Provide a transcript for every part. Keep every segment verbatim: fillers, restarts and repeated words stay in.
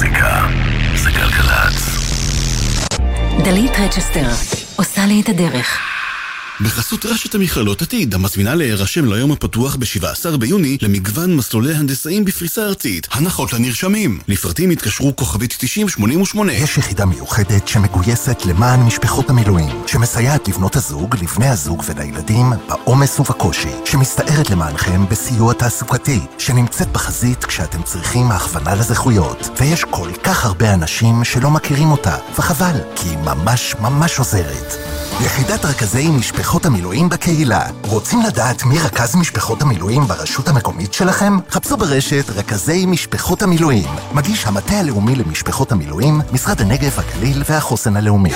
המוזיקה זה גלגלצ. דלית רצ'סטר עושה לי את הדרך. בחסות רשת המכללות עתיד, המזמינה להירשם ליום הפתוח ב-שבעה עשר ביוני למגוון מסלולי הנדסאים בפריסה ארצית. הנחות לנרשמים. לפרטים התקשרו כוכבית תשעים שמונים ושמונה. יש יחידה מיוחדת שמגויסת למען משפחות המילואים, שמסייעת לבנות הזוג, לבני הזוג ולילדים בעומס ובקושי, שמסתערת למענכם בסיוע תעסוקתי, שנמצאת בחזית כשאתם צריכים הכוונה לזכויות. ויש כל כך הרבה אנשים שלא מכירים אותה, וחבל, כי היא ממש ממש עוזרת. יחידת רכזי משפחות המילואים בקהילה. רוצים לדעת מי רכז משפחות המילואים ברשות המקומית שלכם? חפשו ברשת רכזי משפחות המילואים. מגיש המטה הלאומי למשפחות המילואים, משרד הנגב, הגליל והחוסן הלאומי.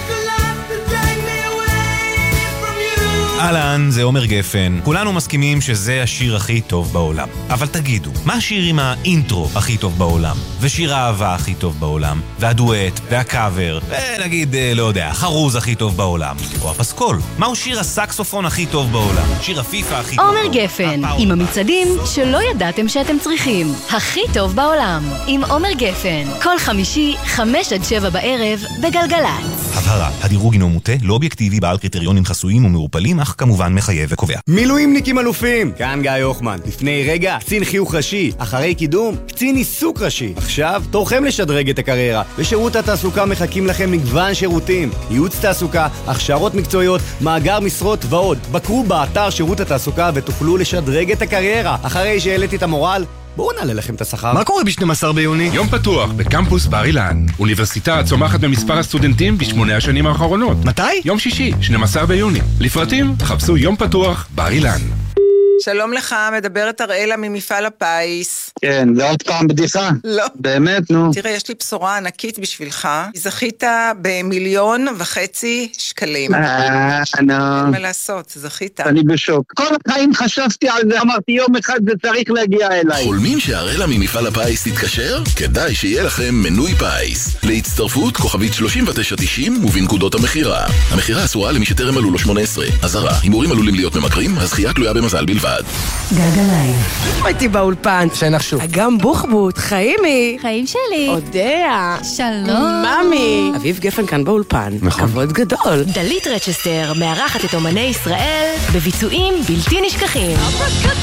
אהלן, זה עומר גפן. כולנו מסכימים שזה השיר הכי טוב בעולם. אבל תגידו, מה השיר עם האינטרו הכי טוב בעולם? ושיר האהבה הכי טוב בעולם? והדואט, והקאבר, ונגיד, לא יודע, חרוז הכי טוב בעולם? או הפסקול? מהו שיר הסקסופון הכי טוב בעולם? שיר הפיפה הכי טוב בעולם? עומר גפן, עם המצעדים שלא ידעתם שאתם צריכים. הכי טוב בעולם, עם עומר גפן. כל חמישי, חמש עד שבע בערב, בגלגלצ. הבהרה, הדירוג הינו מוטה, לא אובייקטיבי, בעל קריטריונים חסויים ומעורפלים, אך כמובן מחייב וקובע. מילואימניקים אלופים! כאן גיא יוחמן. לפני רגע, קצין חיוך ראשי. אחרי קידום, קצין עיסוק ראשי. עכשיו, תורכם לשדרג את הקריירה. בשירות התעסוקה מחכים לכם מגוון שירותים. ייעוץ תעסוקה, הכשרות מקצועיות, מאגר משרות ועוד. בקרו באתר שירות התעסוקה ותוכלו לשדרג את הקריירה. אחרי שהעליתי את המורל, בואו נעלה לכם את השכר. מה קורה ב-שנים עשר ביוני? יום פתוח בקמפוס בר אילן. אוניברסיטה צומחת במספר הסטודנטים בשמונה השנים האחרונות. מתי? יום שישי, שנים עשר ביוני. לפרטים, חפשו יום פתוח בר אילן. שלום לך, מדברת אראלה ממפעל הפיס. כן, זה עוד פעם בדיחה? לא. באמת, נו. תראה, יש לי בשורה ענקית בשבילך. זכית במיליון וחצי שקלים. אה, נו. אין מה לעשות, זכית. אני בשוק. כל החיים חשבתי על זה, אמרתי יום אחד זה צריך להגיע אליי. חולמים שהראלה ממפעל הפיס תתקשר? כדאי שיהיה לכם מנוי פיס. להצטרפות כוכבית שלושים ותשע תשעים ובנקודות המחירה. המחירה אסורה למי שטרם מלאו לו שמונה עשרה. אזהרה, הימורים עלולים להיות ממכרים, הזכייה תלויה במזל בלבד. גלגליים. הייתי באולפן. שנחשו. אגם בוחבוט, חיימי. חיים שלי. אודיה. שלום. ממי. אביב גפן כאן באולפן. נכון. כבוד גדול. דלית רצ'סטר מארחת את אומני ישראל בביצועים בלתי נשכחים.